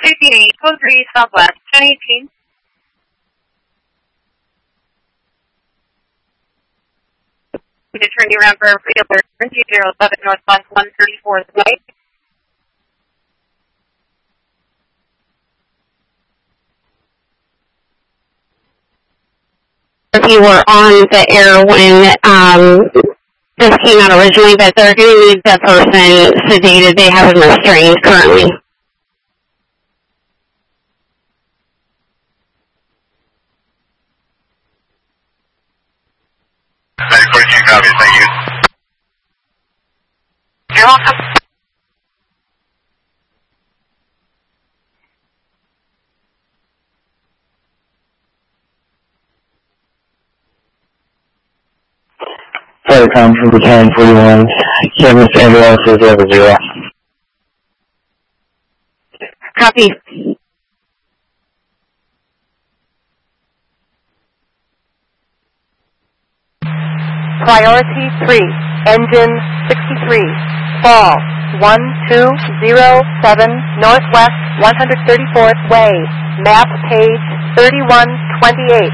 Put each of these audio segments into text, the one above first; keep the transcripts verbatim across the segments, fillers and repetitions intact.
sixteen, code three, southwest, ten eighteen. To turn you around for a free alert, two zero seven northwest, one thirty-fourth way. If you were on the air when um, this came out originally, but they're going to need the person sedated. They have them restrained currently. nine forty-two copies, thank you. You're welcome. Firecom from Battalion forty-one, Campus ambulance is over zero. Copy. Priority three, engine sixty-three, fall, one two zero seven, northwest, one hundred thirty-fourth way, map page thirty-one twenty-eight.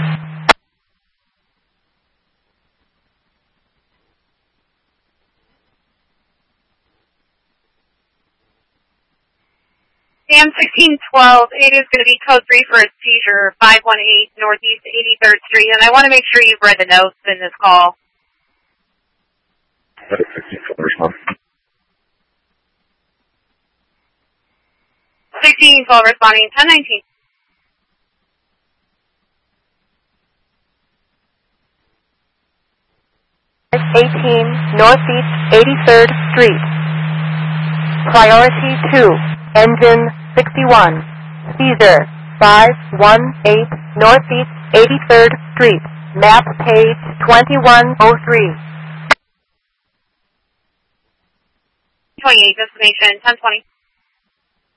Sam sixteen twelve, it is going to be code three for a seizure, five one eight Northeast eighty-third Street, and I want to make sure you've read the notes in this call. sixteen twelve responding, ten nineteen. eighteen, Northeast eighty-third Street. Priority two, engine sixty-one, seizure, five one eight, Northeast eighty-third Street, map page twenty-one oh three. twenty-eight, destination, ten twenty.